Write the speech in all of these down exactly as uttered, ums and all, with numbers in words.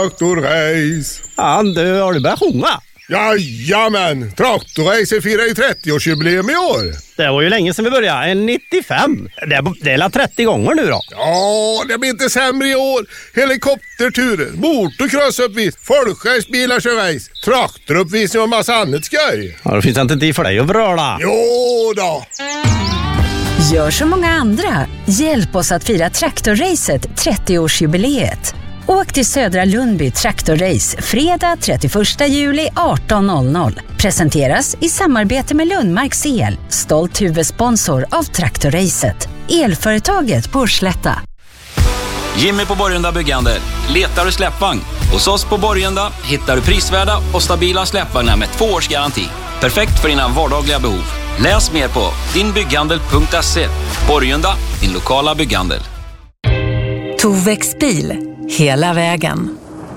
Traktorrace. Fan, du, har du börjat sjunga? Jajamän, Traktorrace firar ju trettioårsjubileum i år. Det var ju länge sedan vi började, en nittiofem. Det är, det är trettio gånger nu då. Ja, det blir inte sämre i år. Helikopterturer, motocrossuppvis, folkracebilar kör race, traktoruppvisning och massa annat skoj. Ja, då finns det inte tid för dig att vröla. Jo då. Gör som många andra. Hjälp oss att fira Traktorracet trettioårsjubileet. Åk till Södra Lundby Traktorrace fredag trettioförsta juli arton noll noll. Presenteras i samarbete med Lundmarks El, stolt huvudsponsor av Traktorracet. Elföretaget på Slätta. Jimmy på Borgunda Byggande. Letar du släppvagn? Hos oss på Borgunda hittar du prisvärda och stabila släppvagnar med två års garanti. Perfekt för dina vardagliga behov. Läs mer på dinbygghandel punkt se. Borgunda, din lokala bygghandel. Tovex bil. Hela vägen.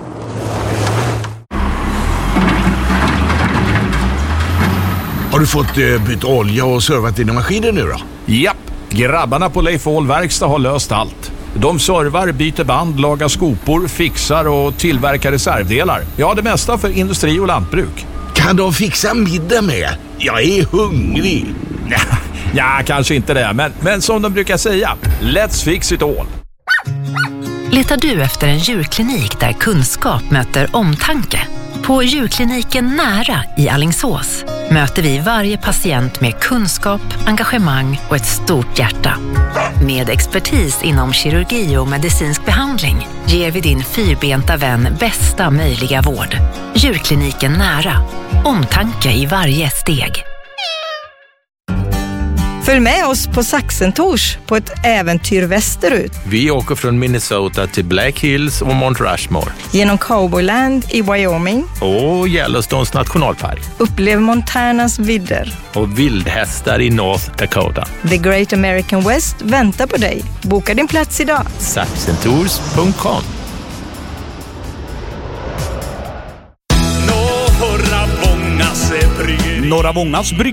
Har du fått eh, byta olja och servat dina maskiner nu då? Japp, grabbarna på Leif Ahl Verkstad har löst allt. De servar, byter band, lagar skopor, fixar och tillverkar reservdelar. Ja, det mesta för industri och lantbruk. Kan de fixa middag med? Jag är hungrig. Ja, ja kanske inte det, men, men som de brukar säga, let's fix it all. Letar du efter en djurklinik där kunskap möter omtanke? På djurkliniken Nära i Alingsås möter vi varje patient med kunskap, engagemang och ett stort hjärta. Med expertis inom kirurgi och medicinsk behandling ger vi din fyrbenta vän bästa möjliga vård. Djurkliniken Nära. Omtanke i varje steg. Följ med oss på Saxentors på ett äventyr västerut. Vi åker från Minnesota till Black Hills och Mount Rushmore. Genom Cowboyland i Wyoming. Och Yellowstones nationalpark. Upplev Montanas vidder. Och vildhästar i North Dakota. The Great American West väntar på dig. Boka din plats idag. Saxentours punkt com. Norra Bångas